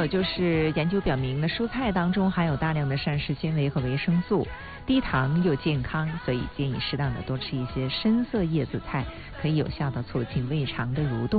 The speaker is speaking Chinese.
有就是研究表明呢，蔬菜当中含有大量的膳食纤维和维生素，低糖又健康，所以建议适当的多吃一些深色叶子菜，可以有效的促进胃肠的蠕动。